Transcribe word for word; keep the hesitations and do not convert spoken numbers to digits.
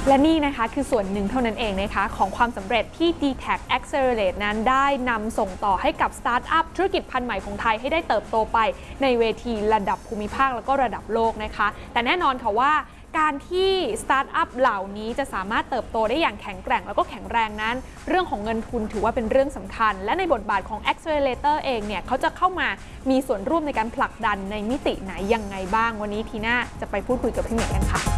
และนี่นะคะคือส่วนหนึ่งเท่านั้นเองนะคะของความสำเร็จที่ ดี แท็ก Accelerate นั้นได้นำส่งต่อให้กับสตาร์ทอัพธุรกิจพันธุ์ใหม่ของไทยให้ได้เติบโตไปในเวทีระดับภูมิภาคแล้วก็ระดับโลกนะคะแต่แน่นอนค่ะว่าการที่สตาร์ทอัพเหล่านี้จะสามารถเติบโตได้อย่างแข็งแกร่งแล้วก็แข็งแรงนั้นเรื่องของเงินทุนถือว่าเป็นเรื่องสำคัญและในบทบาทของ Accelerator เองเนี่ยเขาจะเข้ามามีส่วนร่วมในการผลักดันในมิติไหนยังไงบ้างวันนี้ทีน่าจะไปพูดคุยกับพี่เมย์กันค่ะ